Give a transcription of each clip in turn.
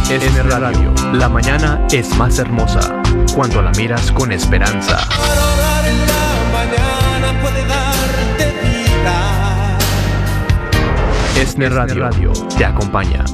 SN Radio, la mañana es más hermosa cuando la miras con esperanza. Para orar en la mañana puede darte vida. SN Radio te acompaña.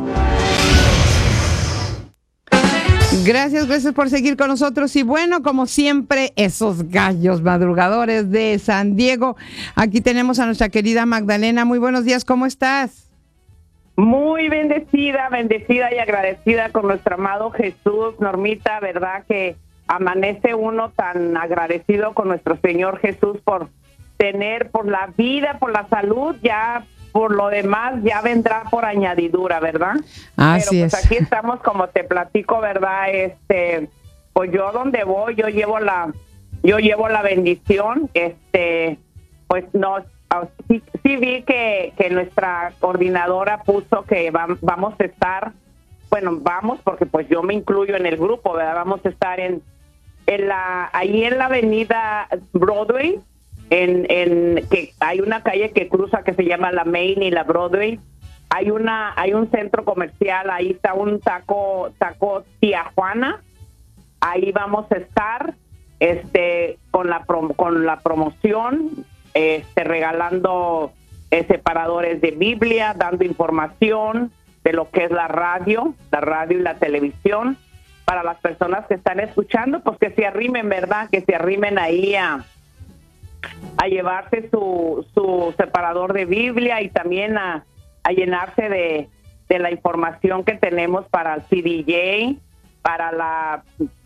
Gracias por seguir con nosotros. Y bueno, como siempre, esos gallos madrugadores de San Diego. Aquí tenemos a nuestra querida Magdalena. Muy buenos días, ¿cómo estás? Muy bendecida y agradecida con nuestro amado Jesús, Normita, ¿verdad? Que amanece uno tan agradecido con nuestro Señor Jesús por tener, por la vida, por la salud, ya por lo demás ya vendrá por añadidura, ¿verdad? Así Pero pues es. aquí estamos, como te platico, ¿verdad? Pues yo donde voy, yo llevo la bendición, pues no, sí vi que nuestra coordinadora puso que vamos a estar, bueno, vamos, porque pues yo me incluyo en el grupo, ¿verdad? Vamos a estar ahí en la avenida Broadway, que hay una calle que cruza que se llama la Main y la Broadway. Hay un centro comercial, ahí está un taco Tijuana. Ahí vamos a estar con la promoción, regalando separadores de Biblia, dando información de lo que es la radio y la televisión para las personas que están escuchando, pues que se arrimen, ¿verdad? Que se arrimen ahí a llevarse su separador de Biblia y también a llenarse de la información que tenemos para el CDJ, para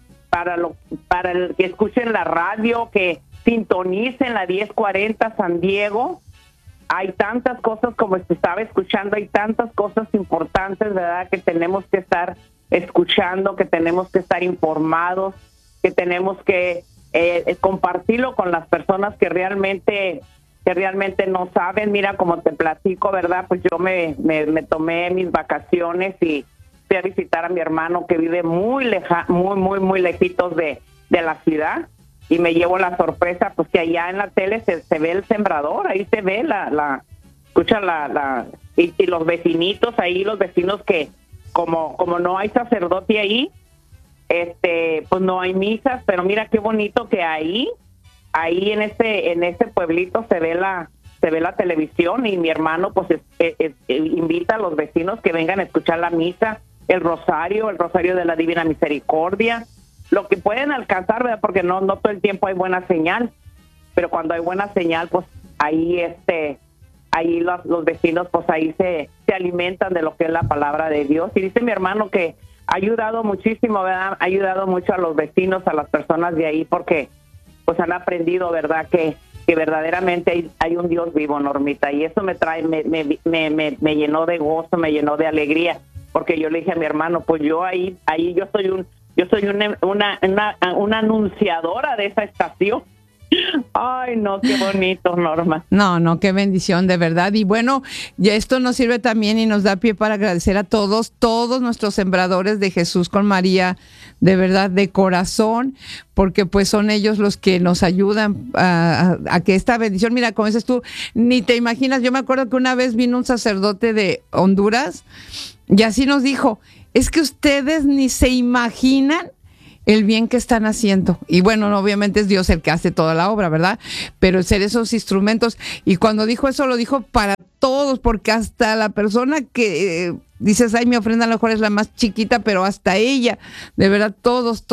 el que escuchen la radio, que sintonicen la 1040 San Diego. Hay tantas cosas, como te estaba escuchando, hay tantas cosas importantes, ¿verdad?, que tenemos que estar escuchando, que tenemos que estar informados, que tenemos que compartirlo con las personas que realmente no saben. Mira, como te platico, ¿verdad? Pues yo me tomé mis vacaciones y fui a visitar a mi hermano que vive muy lejitos de la ciudad, y me llevo la sorpresa, pues que allá en la tele se ve el sembrador, ahí se ve escucha y los vecinitos ahí, los vecinos que como no hay sacerdote ahí, pues no hay misas, pero mira qué bonito que ahí en ese pueblito se ve la televisión, y mi hermano pues invita a los vecinos que vengan a escuchar la misa, el rosario de la Divina Misericordia, lo que pueden alcanzar, ¿verdad? Porque no todo el tiempo hay buena señal, pero cuando hay buena señal, pues ahí ahí los vecinos pues ahí se alimentan de lo que es la palabra de Dios. Y dice mi hermano que ha ayudado muchísimo, ¿verdad? Ha ayudado mucho a los vecinos, a las personas de ahí, porque pues han aprendido, ¿verdad?, que verdaderamente hay un Dios vivo, Normita, y eso me llenó de gozo, me llenó de alegría, porque yo le dije a mi hermano, pues yo ahí yo soy una anunciadora de esa estación. Ay, no, qué bonito, Norma. No, qué bendición, de verdad. Y bueno, ya esto nos sirve también y nos da pie para agradecer a todos nuestros sembradores de Jesús con María, de verdad, de corazón, porque pues son ellos los que nos ayudan a que esta bendición, mira, como dices tú, ni te imaginas. Yo me acuerdo que una vez vino un sacerdote de Honduras y así nos dijo: es que ustedes ni se imaginan el bien que están haciendo. Y bueno, obviamente es Dios el que hace toda la obra, ¿verdad? Pero ser esos instrumentos. Y cuando dijo eso, lo dijo para todos, porque hasta la persona que dices, ay, mi ofrenda a lo mejor es la más chiquita, pero hasta ella, de verdad, todos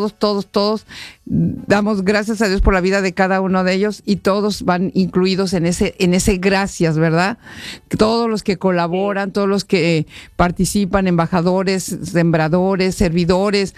damos gracias a Dios por la vida de cada uno de ellos, y todos van incluidos en ese gracias, ¿verdad? Todos los que colaboran, todos los que participan, embajadores, sembradores, servidores,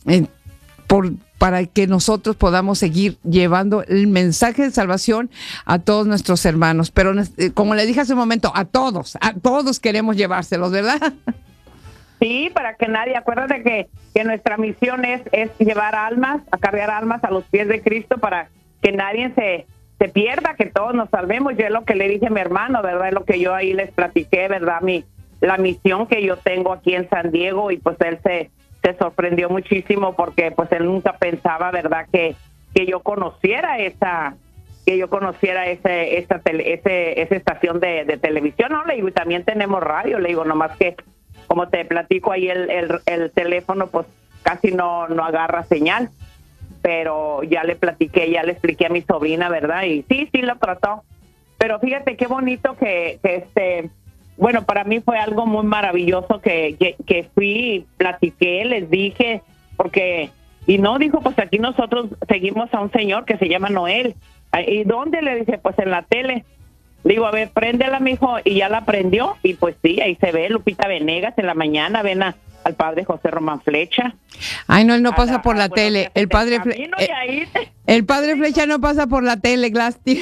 para que nosotros podamos seguir llevando el mensaje de salvación a todos nuestros hermanos. Pero como le dije hace un momento, a todos queremos llevárselos, ¿verdad? Sí, para que nadie, acuérdate que nuestra misión es llevar almas, acarrear almas a los pies de Cristo, para que nadie se pierda, que todos nos salvemos. Yo es lo que le dije a mi hermano, ¿verdad? Es lo que yo ahí les platiqué, ¿verdad? La misión que yo tengo aquí en San Diego, y pues él se sorprendió muchísimo, porque pues él nunca pensaba, ¿verdad?, que yo conociera esa estación de televisión. No, le digo, y también tenemos radio, le digo, nomás que como te platico ahí el teléfono pues casi no agarra señal, pero ya le platiqué, ya le expliqué a mi sobrina, ¿verdad? Y sí lo trató. Pero fíjate qué bonito que bueno, para mí fue algo muy maravilloso que fui, platiqué, les dije, porque, y no, dijo, pues aquí nosotros seguimos a un señor que se llama Noel. ¿Y dónde? Le dije, pues en la tele. Digo, a ver, préndela, mijo, y ya la prendió, y pues sí, ahí se ve Lupita Venegas en la mañana, ven al padre José Román Flecha. Ay, no, él no pasa por la tele. El padre el padre Flecha no pasa por la tele, Glasti.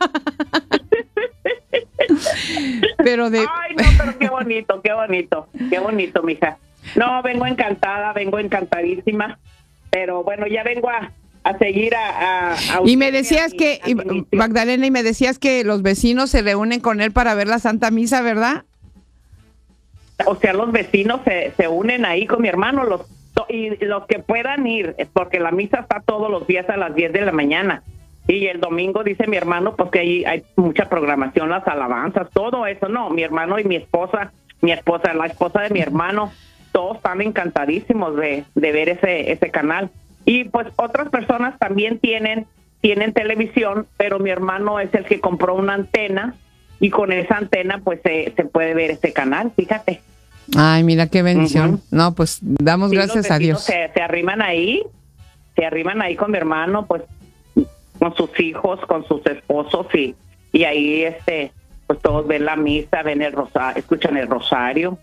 Pero Ay, no, pero qué bonito, mija. No, vengo encantada, vengo encantadísima, pero bueno, ya vengo a seguir y me decías Magdalena, y me decías que los vecinos se reúnen con él para ver la Santa Misa, ¿verdad? O sea, los vecinos se unen ahí con mi hermano, y los que puedan ir, porque la misa está todos los días a las 10 de la mañana. Y el domingo, dice mi hermano, pues que ahí hay mucha programación, las alabanzas, todo eso. No, mi hermano y la esposa de mi hermano, todos están encantadísimos de ver ese canal. Y pues otras personas también tienen televisión, pero mi hermano es el que compró una antena, y con esa antena pues se puede ver ese canal, fíjate. Ay, mira qué bendición. No, pues damos gracias a Dios. Se arriman ahí con mi hermano, pues con sus hijos, con sus esposos, y ahí pues todos ven la misa, ven el rosario, escuchan el rosario.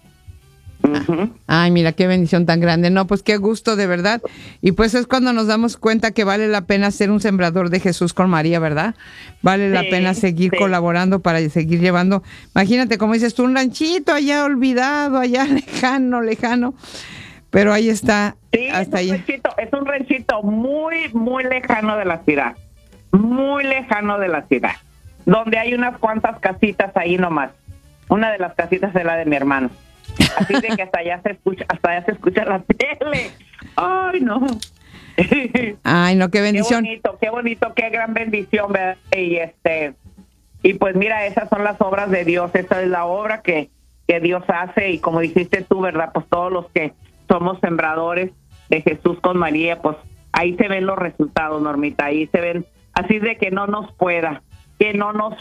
Ay, mira qué bendición tan grande. No, pues qué gusto, de verdad. Y pues es cuando nos damos cuenta que vale la pena ser un sembrador de Jesús con María, ¿verdad? Vale la pena seguir colaborando para seguir llevando. Imagínate, como dices tú, un ranchito allá olvidado, allá lejano. Pero ahí está. Sí, hasta ahí. Es un ranchito muy, muy lejano de la ciudad. Muy lejano de la ciudad. Donde hay unas cuantas casitas ahí nomás. Una de las casitas es la de mi hermano. Así de que hasta allá se escucha la tele. Ay, no. Ay, no, qué bendición. Qué bonito, qué gran bendición, ¿verdad? Y pues mira, esas son las obras de Dios. Esa es la obra que Dios hace, y como dijiste tú, ¿verdad? Pues todos los que somos sembradores de Jesús con María, pues ahí se ven los resultados, Normita, ahí se ven. Así de que no nos pueda, que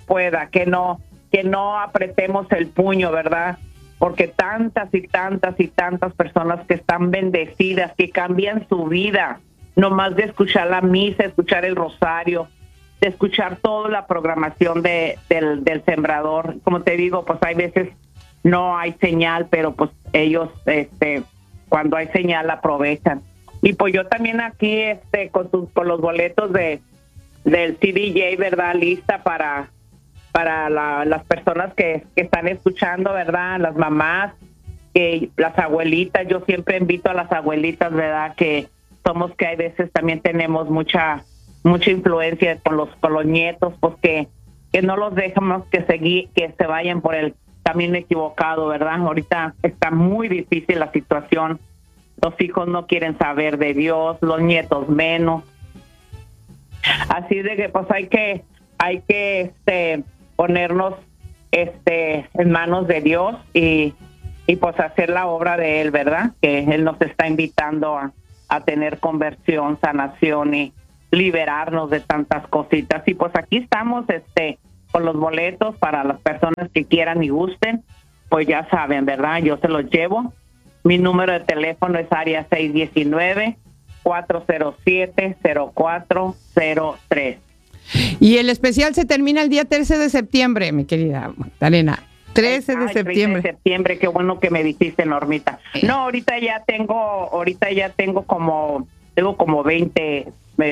no apretemos el puño, ¿verdad? Porque tantas personas que están bendecidas, que cambian su vida, nomás de escuchar la misa, escuchar el rosario, de escuchar toda la programación del sembrador. Como te digo, pues hay veces no hay señal, pero pues ellos, cuando hay señal, la aprovechan. Y pues yo también aquí, con los boletos del CDJ, ¿verdad? Lista para las personas que están escuchando, ¿verdad? Las mamás, las abuelitas. Yo siempre invito a las abuelitas, ¿verdad? Que hay veces también tenemos mucha influencia con los nietos, pues que no los dejamos que se vayan por el camino equivocado, ¿verdad? Ahorita está muy difícil la situación. Los hijos no quieren saber de Dios, los nietos menos. Así de que pues hay que ponernos en manos de Dios y pues hacer la obra de Él, ¿verdad? Que Él nos está invitando a tener conversión, sanación y liberarnos de tantas cositas. Y pues aquí estamos con los boletos para las personas que quieran y gusten, pues ya saben, ¿verdad? Yo se los llevo. Mi número de teléfono es área 619-407-0403. Y el especial se termina el día 13 de septiembre, mi querida Magdalena. 13 de septiembre. 13 de septiembre, qué bueno que me dijiste, Normita. No, ahorita ya tengo como 20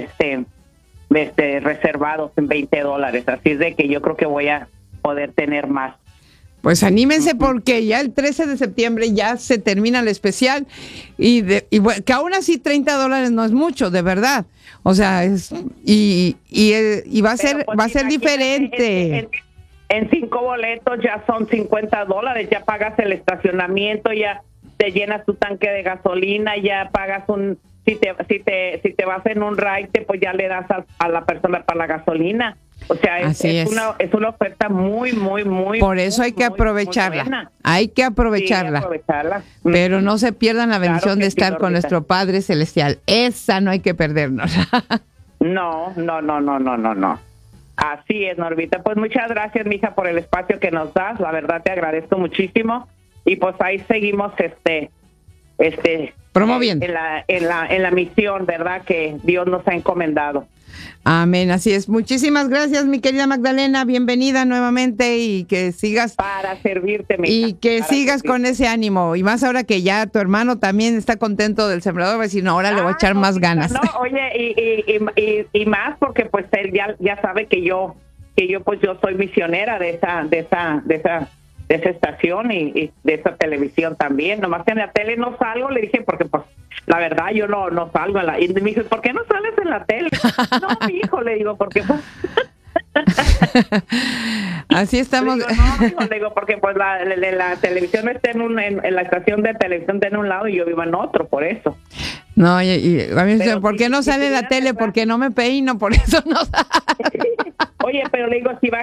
reservados en $20, así es de que yo creo que voy a poder tener más. Pues anímense, porque ya el 13 de septiembre ya se termina el especial, y bueno, que aún así $30 no es mucho, de verdad. O sea, y va a ser, pues, va a ser diferente. En 5 boletos ya son $50, ya pagas el estacionamiento, ya te llenas tu tanque de gasolina, ya pagas si te vas en un ride, pues ya le das a la persona para la gasolina. O sea, es una oferta muy, muy, muy. Por eso hay que aprovecharla. Muy buena. Hay que aprovecharla. Sí, aprovecharla. Pero no se pierdan la bendición Claro que de estar sí, con Normita. nuestro Padre Celestial. Esa no hay que perdernos. No. Así es, Normita. Pues muchas gracias, mija, por el espacio que nos das. La verdad te agradezco muchísimo. Y pues ahí seguimos promoviendo en la misión, ¿verdad? Que Dios nos ha encomendado. Amén, así es. Muchísimas gracias, mi querida Magdalena. Bienvenida nuevamente y que sigas. Para servirte, mija. Y que Para sigas servirte. con ese ánimo. Y más ahora que ya tu hermano también está contento del sembrador, va a decir, no, ahora le voy a echar no, más ganas. No, oye, y más porque pues él ya sabe que yo pues yo soy misionera de esa estación y de esa televisión también. Nomás que en la tele no salgo, le dije, porque pues la verdad yo no salgo y me dice, ¿por qué no sales en la tele? No, mi hijo, le digo, porque pues Así estamos. le digo, porque pues la televisión está en la estación de televisión está en un lado y yo vivo en otro, por eso. No, y a mí me dice, Pero ¿por qué no si sale la tuvieran tele? que- Porque no me peino, por eso no sale. Oye, pero le digo, si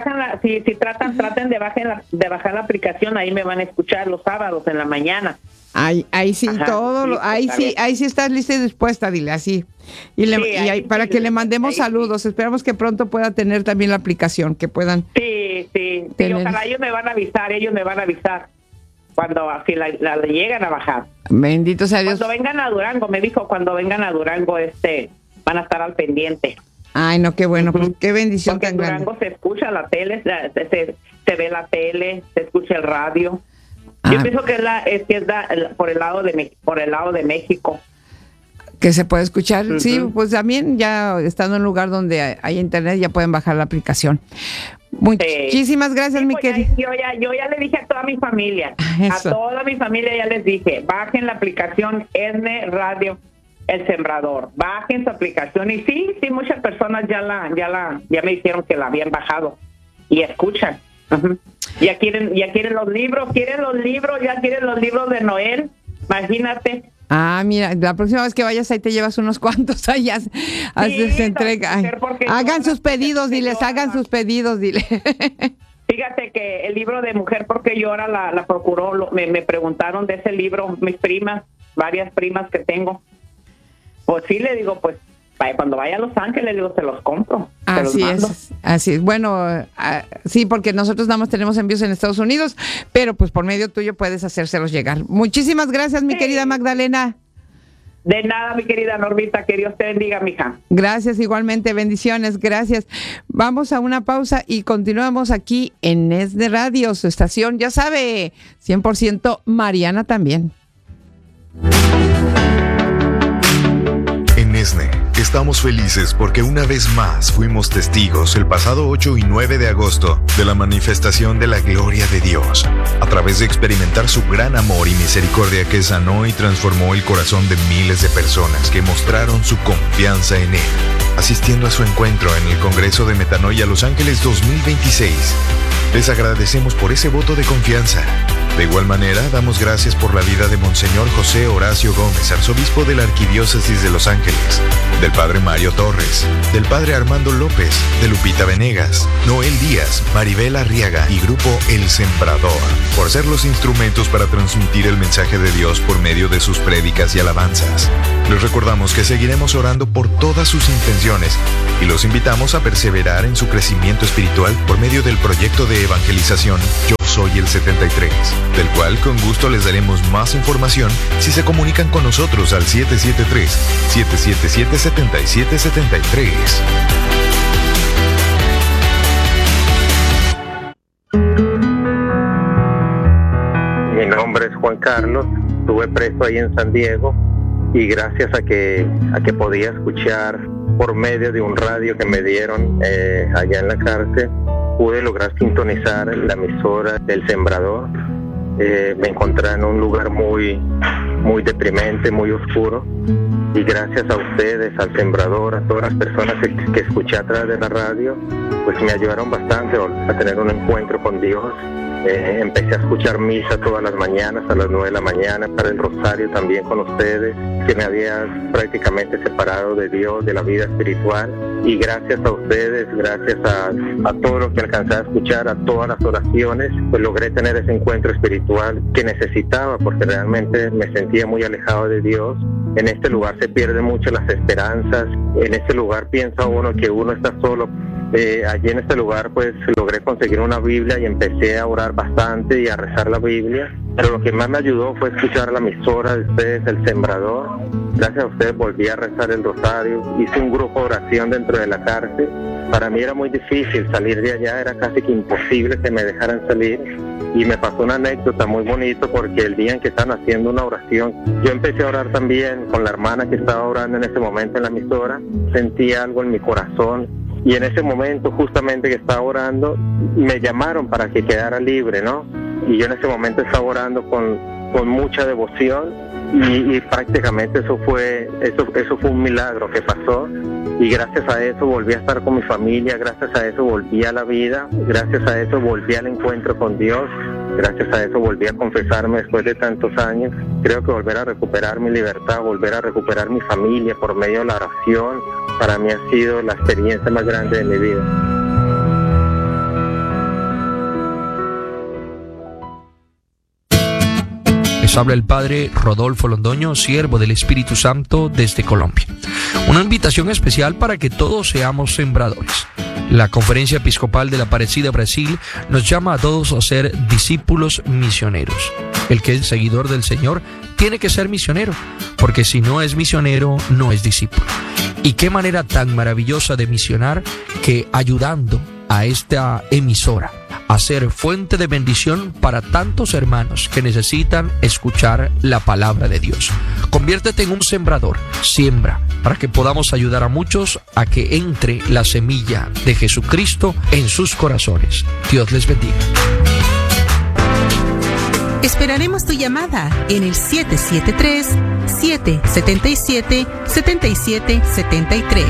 traten de bajar la aplicación, ahí me van a escuchar los sábados en la mañana. Ahí sí, Ajá, todo, sí, ahí está sí, bien. ahí sí estás lista y dispuesta, dile así. Y Sí, para sí, que le mandemos ahí sí. saludos, esperamos que pronto pueda tener también la aplicación, que puedan. Sí, Tener- ojalá ellos me van a avisar cuando así la llegan a bajar. Bendito sea Dios. Cuando vengan a Durango, me dijo, cuando vengan a Durango, van a estar al pendiente. Ay, no, qué bueno, pues qué bendición Porque tan en grande. Durango se escucha la tele, se ve la tele, se escucha el radio. Yo Ah. pienso que es por el lado de México. Que se puede escuchar, Ujú. sí, pues también ya estando en un lugar donde hay internet ya pueden bajar la aplicación. Muchísimas gracias, Sí, mi pues querida. yo ya le dije a toda mi familia, Eso. a toda mi familia ya les dije, bajen la aplicación ESNE Radio El Sembrador, bajen su aplicación y sí, muchas personas ya me dijeron que la habían bajado y escuchan. Ujú. Ya quieren los libros, ya quieren los libros de Noel, imagínate. Ah, mira, la próxima vez que vayas ahí te llevas unos cuantos, ahí haces entrega. Ay, porque hagan yo sus pedidos, porque diles, yo hagan ahora- sus pedidos, dile. Fíjate que el libro de Mujer porque Llora la procuró, me preguntaron de ese libro mis primas, varias primas que tengo. Pues sí, le digo, pues cuando vaya a Los Ángeles, le digo, se los compro. se los Así mando. es, así es. Bueno, sí, porque nosotros nada más tenemos envíos en Estados Unidos, pero pues por medio tuyo puedes hacérselos llegar. Muchísimas gracias, mi Sí. querida Magdalena. De nada, mi querida Normita, que Dios te bendiga, mija. Gracias, igualmente, bendiciones, gracias. Vamos a una pausa y continuamos aquí en ESNE Radio, su estación, ya sabe, 100% Mariana también. En ESNE estamos felices porque una vez más fuimos testigos el pasado 8 y 9 de agosto de la manifestación de la gloria de Dios, a través de experimentar su gran amor y misericordia que sanó y transformó el corazón de miles de personas que mostraron su confianza en Él, asistiendo a su encuentro en el Congreso de Metanoia Los Ángeles 2026. Les agradecemos por ese voto de confianza. De igual manera, damos gracias por la vida de Monseñor José Horacio Gómez, arzobispo de la Arquidiócesis de Los Ángeles, del Padre Mario Torres, del Padre Armando López, de Lupita Venegas, Noel Díaz, Maribel Arriaga y Grupo El Sembrador, por ser los instrumentos para transmitir el mensaje de Dios por medio de sus prédicas y alabanzas. Les recordamos que seguiremos orando por todas sus intenciones y los invitamos a perseverar en su crecimiento espiritual por medio del proyecto de evangelización Yo Soy el 73, del cual con gusto les daremos más información si se comunican con nosotros al 773-777-7773. Mi nombre es Juan Carlos, estuve preso ahí en San Diego y gracias a que podía escuchar por medio de un radio que me dieron allá en la cárcel, pude lograr sintonizar la emisora del Sembrador. Me encontré en un lugar muy deprimente, muy oscuro, y gracias a ustedes, al Sembrador, a todas las personas que escuché a través de la radio, pues me ayudaron bastante a tener un encuentro con Dios Empecé a escuchar misa todas las mañanas a las 9 de la mañana, para el rosario también con ustedes, que me había prácticamente separado de Dios, de la vida espiritual. Y gracias a ustedes, gracias a todo lo que alcancé a escuchar, a todas las oraciones, pues logré tener ese encuentro espiritual que necesitaba, porque realmente me sentía muy alejado de Dios. En este lugar se pierden mucho las esperanzas, en este lugar piensa uno que uno está solo. Allí en este lugar pues logré conseguir una Biblia y empecé a orar bastante y a rezar la Biblia, pero lo que más me ayudó fue escuchar la emisora de ustedes, El Sembrador. Gracias a ustedes volví a rezar el rosario, hice un grupo de oración dentro de la cárcel. Para mí era muy difícil salir de allá, era casi que imposible que me dejaran salir. Y me pasó una anécdota muy bonita, porque el día en que estaban haciendo una oración, yo empecé a orar también con la hermana que estaba orando en ese momento en la emisora. Sentí algo en mi corazón, y en ese momento justamente que estaba orando, me llamaron para que quedara libre, ¿no? Y yo en ese momento estaba orando con mucha devoción, y prácticamente eso fue un milagro que pasó. Y gracias a eso volví a estar con mi familia, gracias a eso volví a la vida, gracias a eso volví al encuentro con Dios, gracias a eso volví a confesarme después de tantos años. Creo que volver a recuperar mi libertad, volver a recuperar mi familia por medio de la oración, para mí ha sido la experiencia más grande de mi vida. Les habla el Padre Rodolfo Londoño, siervo del Espíritu Santo desde Colombia. Una invitación especial para que todos seamos sembradores. La Conferencia Episcopal de la Aparecida Brasil nos llama a todos a ser discípulos misioneros. El que es seguidor del Señor tiene que ser misionero, porque si no es misionero, no es discípulo. Y qué manera tan maravillosa de misionar que ayudando a esta emisora a ser fuente de bendición para tantos hermanos que necesitan escuchar la palabra de Dios. Conviértete en un sembrador, siembra, para que podamos ayudar a muchos a que entre la semilla de Jesucristo en sus corazones. Dios les bendiga. Esperaremos tu llamada en el 773-777-7773.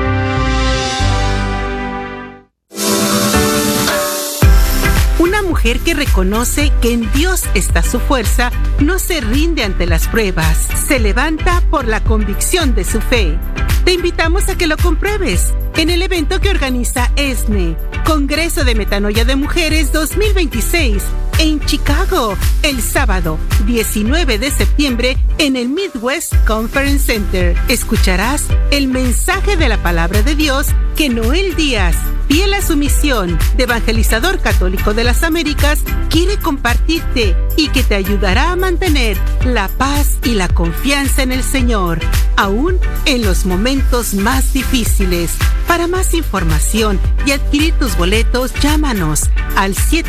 Una mujer que reconoce que en Dios está su fuerza, no se rinde ante las pruebas, se levanta por la convicción de su fe. Te invitamos a que lo compruebes en el evento que organiza ESNE, Congreso de Metanoia de Mujeres 2026, en Chicago, el sábado 19 de septiembre en el Midwest Conference Center. Escucharás el mensaje de la palabra de Dios que Noel Díaz, fiel a su misión de evangelizador católico de las Américas, quiere compartirte y que te ayudará a mantener la paz y la confianza en el Señor, aún en los momentos más difíciles. Para más información y adquirir tus boletos, llámanos al 7